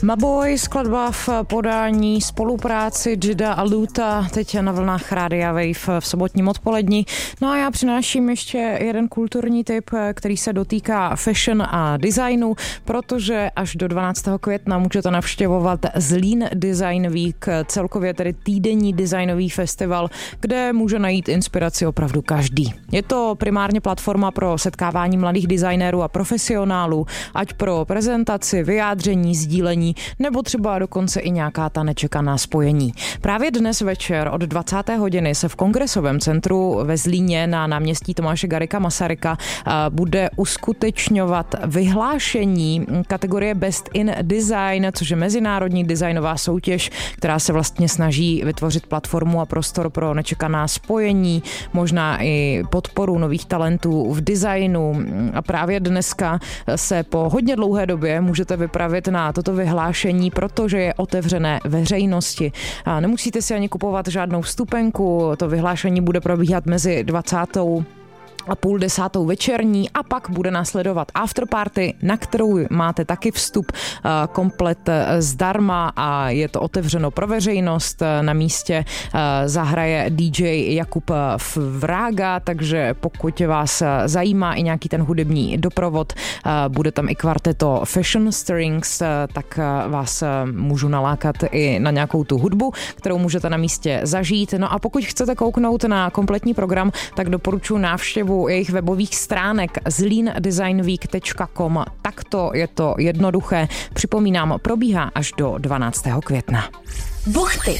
Maboy, skladba v podání spolupráci Jida a Luta, teď na vlnách Rádia Wave v sobotním odpoledni. No a já přináším ještě jeden kulturní tip, který se dotýká fashion a designu, protože až do 12. května můžete navštěvovat Zlín Design Week, celkově tedy týdenní designový festival, kde může najít inspiraci opravdu každý. Je to primárně platforma pro setkávání mladých designérů a profesionálů, ať pro prezentaci, vyjádření, sdílení, nebo třeba dokonce i nějaká ta nečekaná spojení. Právě dnes večer od 20. hodiny se v Kongresovém centru ve Zlíně na náměstí Tomáše Garrigua Masaryka bude uskutečňovat vyhlášení kategorie Best in Design, což je mezinárodní designová soutěž, která se vlastně snaží vytvořit platformu a prostor pro nečekaná spojení, možná i podporu nových talentů v designu. A právě dneska se po hodně dlouhé době můžete vypravit na toto vyhlášení, protože je otevřené veřejnosti. A nemusíte si ani kupovat žádnou vstupenku, to vyhlášení bude probíhat mezi 20. a půl 10. večerní a pak bude následovat afterparty, na kterou máte taky vstup komplet zdarma a je to otevřeno pro veřejnost. Na místě zahraje DJ Jakub Vrága, takže pokud vás zajímá i nějaký ten hudební doprovod, bude tam i kvarteto Fashion Strings, tak vás můžu nalákat i na nějakou tu hudbu, kterou můžete na místě zažít. No a pokud chcete kouknout na kompletní program, tak doporučuji návštěvu jejich webových stránek zleendesignweek.com. Takto je to jednoduché. Připomínám, probíhá až do 12. května. Buchty.